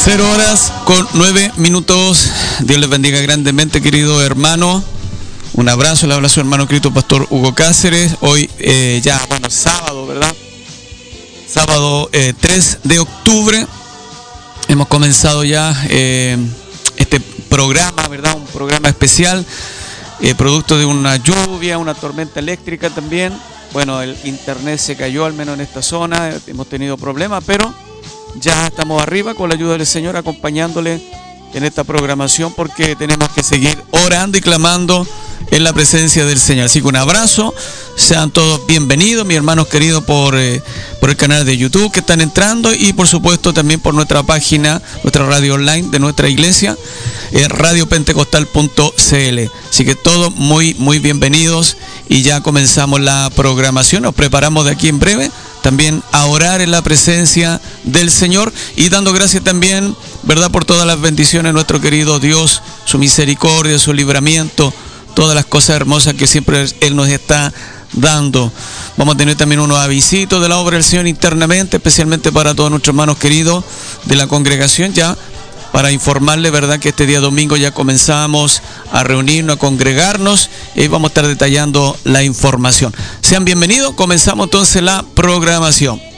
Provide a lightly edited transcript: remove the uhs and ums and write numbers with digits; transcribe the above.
0:09. Dios les bendiga grandemente, querido hermano. Un abrazo, le habla su hermano querido Pastor Hugo Cáceres. Hoy sábado, ¿verdad? Sábado 3 de octubre. Hemos comenzado ya este programa, ¿verdad? Un programa especial, producto de una lluvia, una tormenta eléctrica también. Bueno, el internet se cayó, al menos en esta zona. Hemos tenido problemas, pero ya estamos arriba con la ayuda del Señor, acompañándole en esta programación, porque tenemos que seguir orando y clamando en la presencia del Señor. Así que un abrazo, sean todos bienvenidos, mis hermanos queridos, por el canal de YouTube que están entrando, y por supuesto también por nuestra página, nuestra radio online de nuestra iglesia, radiopentecostal.cl. Así que todos muy bienvenidos, y ya comenzamos la programación. Nos preparamos de aquí en breve también a orar en la presencia del Señor, y dando gracias también, ¿verdad?, por todas las bendiciones de nuestro querido Dios, su misericordia, su libramiento, todas las cosas hermosas que siempre Él nos está dando. Vamos a tener también unos avisitos de la obra del Señor internamente, especialmente para todos nuestros hermanos queridos de la congregación, ya para informarles, ¿verdad?, que este día domingo ya comenzamos a reunirnos, a congregarnos, y vamos a estar detallando la información. Sean bienvenidos, comenzamos entonces la programación.